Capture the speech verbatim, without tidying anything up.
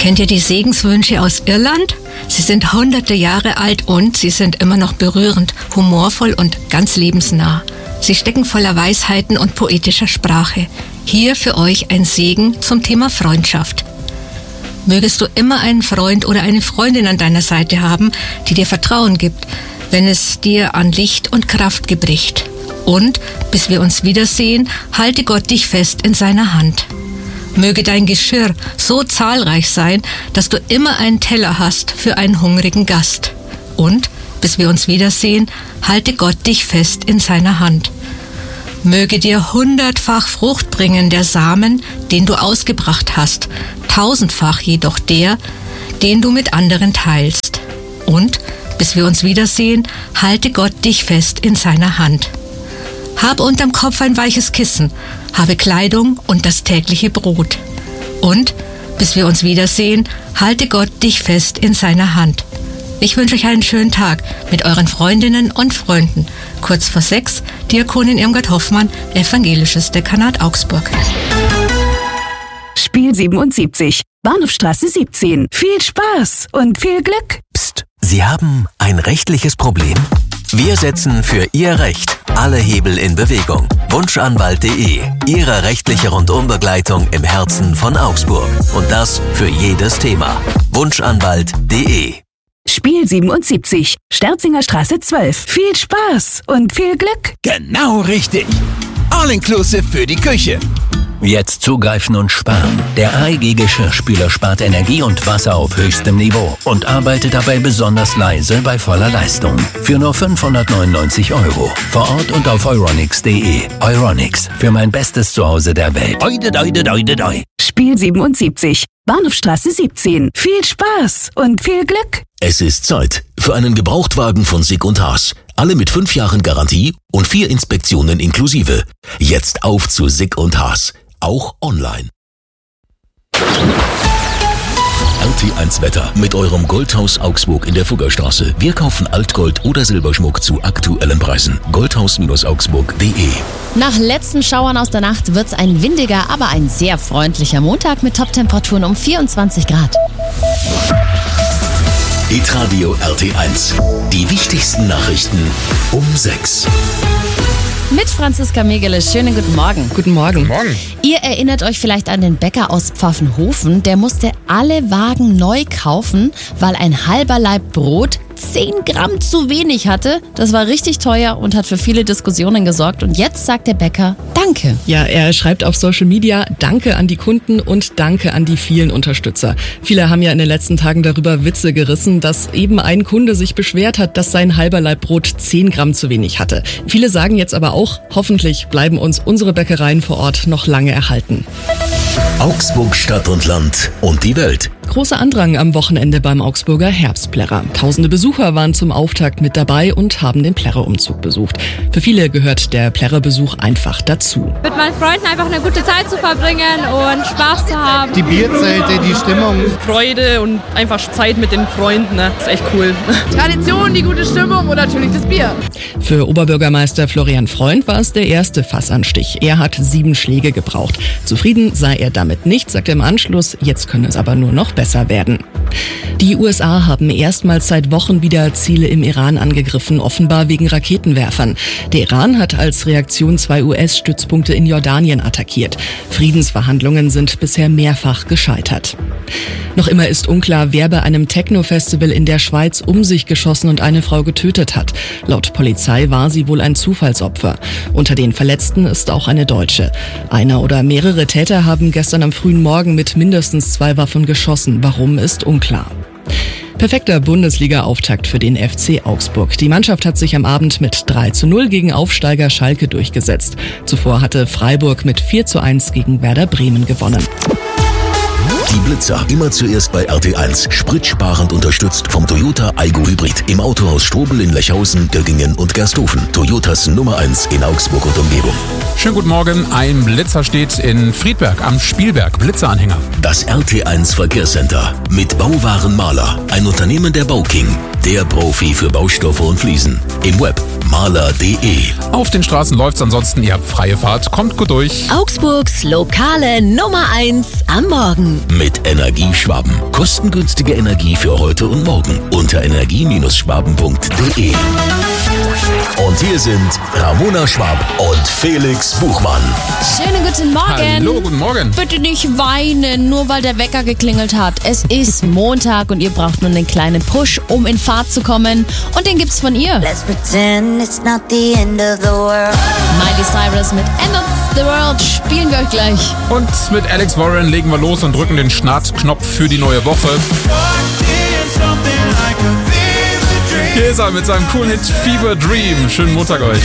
Kennt ihr die Segenswünsche aus Irland? Sie sind hunderte Jahre alt und sie sind immer noch berührend, humorvoll und ganz lebensnah. Sie stecken voller Weisheiten und poetischer Sprache. Hier für euch ein Segen zum Thema Freundschaft. Mögest du immer einen Freund oder eine Freundin an deiner Seite haben, die dir Vertrauen gibt, wenn es dir an Licht und Kraft gebricht. Und, bis wir uns wiedersehen, halte Gott dich fest in seiner Hand. Möge dein Geschirr so zahlreich sein, dass du immer einen Teller hast für einen hungrigen Gast. Und, bis wir uns wiedersehen, halte Gott dich fest in seiner Hand. Möge dir hundertfach Frucht bringen der Samen, den du ausgebracht hast, tausendfach jedoch der, den du mit anderen teilst. Und, bis wir uns wiedersehen, halte Gott dich fest in seiner Hand. Habe unterm Kopf ein weiches Kissen, habe Kleidung und das tägliche Brot. Und, bis wir uns wiedersehen, halte Gott dich fest in seiner Hand. Ich wünsche euch einen schönen Tag mit euren Freundinnen und Freunden. Kurz vor sechs, Diakonin Irmgard Hoffmann, Evangelisches Dekanat Augsburg. Spiel siebenundsiebzig, Bahnhofstraße siebzehn. Viel Spaß und viel Glück. Psst, Sie haben ein rechtliches Problem? Wir setzen für Ihr Recht alle Hebel in Bewegung. Wunschanwalt punkt de, Ihre rechtliche Rundumbegleitung im Herzen von Augsburg. Und das für jedes Thema. Wunschanwalt punkt de. Spiel siebenundsiebzig, Sterzinger Straße zwölf. Viel Spaß und viel Glück. Genau richtig. All-inclusive für die Küche. Jetzt zugreifen und sparen. Der A E G Geschirrspüler spart Energie und Wasser auf höchstem Niveau und arbeitet dabei besonders leise bei voller Leistung. Für nur fünfhundertneunundneunzig Euro. Vor Ort und auf euronics punkt de. Euronics, für mein bestes Zuhause der Welt. Oide, oide, oide, oide. Spiel siebenundsiebzig, Bahnhofstraße siebzehn. Viel Spaß und viel Glück. Es ist Zeit für einen Gebrauchtwagen von Sick und Haas. Alle mit fünf Jahren Garantie und vier Inspektionen inklusive. Jetzt auf zu Sick und Haas. Auch online. R T eins Wetter mit eurem Goldhaus Augsburg in der Fuggerstraße. Wir kaufen Altgold oder Silberschmuck zu aktuellen Preisen. goldhaus Augsburg punkt de. Nach letzten Schauern aus der Nacht wird's ein windiger, aber ein sehr freundlicher Montag mit Toptemperaturen um vierundzwanzig Grad. Hitradio R T eins. Die wichtigsten Nachrichten um sechs. Mit Franziska Megele, schönen guten Morgen. Guten Morgen. Morgen. Ihr erinnert euch vielleicht an den Bäcker aus Pfaffenhofen, der musste alle Wagen neu kaufen, weil ein halber Laib Brot zehn Gramm zu wenig hatte. Das war richtig teuer und hat für viele Diskussionen gesorgt. Und jetzt sagt der Bäcker Danke. Ja, er schreibt auf Social Media Danke an die Kunden und Danke an die vielen Unterstützer. Viele haben ja in den letzten Tagen darüber Witze gerissen, dass eben ein Kunde sich beschwert hat, dass sein halber Laib Brot zehn Gramm zu wenig hatte. Viele sagen jetzt aber auch, hoffentlich bleiben uns unsere Bäckereien vor Ort noch lange erhalten. Augsburg, Stadt und Land und die Welt. Großer Andrang am Wochenende beim Augsburger Herbstplärrer. Tausende Besucher waren zum Auftakt mit dabei und haben den Plärrerumzug besucht. Für viele gehört der Plärrerbesuch einfach dazu. Mit meinen Freunden einfach eine gute Zeit zu verbringen und Spaß zu haben. Die Bierzelte, die Stimmung. Freude und einfach Zeit mit den Freunden, ne? Das ist echt cool. Tradition, die gute Stimmung und natürlich das Bier. Für Oberbürgermeister Florian Freund war es der erste Fassanstich. Er hat sieben Schläge gebraucht. Zufrieden sei er damit nicht, sagt er im Anschluss. Jetzt könne es aber nur noch besser werden. Die U S A haben erstmals seit Wochen wieder Ziele im Iran angegriffen, offenbar wegen Raketenwerfern. Der Iran hat als Reaktion zwei U S-Stützpunkte in Jordanien attackiert. Friedensverhandlungen sind bisher mehrfach gescheitert. Noch immer ist unklar, wer bei einem Techno-Festival in der Schweiz um sich geschossen und eine Frau getötet hat. Laut Polizei war sie wohl ein Zufallsopfer. Unter den Verletzten ist auch eine Deutsche. Einer oder mehrere Täter haben gestern am frühen Morgen mit mindestens zwei Waffen geschossen. Warum, ist unklar. Perfekter Bundesliga-Auftakt für den F C Augsburg. Die Mannschaft hat sich am Abend mit drei zu null gegen Aufsteiger Schalke durchgesetzt. Zuvor hatte Freiburg mit vier zu eins gegen Werder Bremen gewonnen. Die Blitzer, immer zuerst bei R T eins. Spritsparend unterstützt vom Toyota Aygo Hybrid. Im Autohaus Strobel in Lechhausen, Göggingen und Gersthofen. Toyotas Nummer eins in Augsburg und Umgebung. Schönen guten Morgen. Ein Blitzer steht in Friedberg am Spielberg. Blitzeranhänger. Das R T eins Verkehrscenter mit Bauwarenmaler. Ein Unternehmen der Bauking. der Profi für Baustoffe und Fliesen. Im Web maler punkt de. Auf den Straßen läuft's ansonsten, ihr habt freie Fahrt. Kommt gut durch. Augsburgs lokale Nummer eins am Morgen. Mit Energieschwaben. Kostengünstige Energie für heute und morgen. Unter energie Schwaben punkt de. Und hier sind Ramona Schwab und Felix Buchmann. Schönen guten Morgen. Hallo, guten Morgen. Bitte nicht weinen, nur weil der Wecker geklingelt hat. Es ist Montag und ihr braucht nur einen kleinen Push, um in Fahrt zu kommen. Und den gibt's von ihr. Let's pretend it's not the end of the world. Miley Cyrus mit End of the World spielen wir euch gleich. Und mit Alex Warren legen wir los und drücken den Startknopf für die neue Woche. Hier ist er mit seinem coolen Hit Fever Dream. Schönen Montag euch.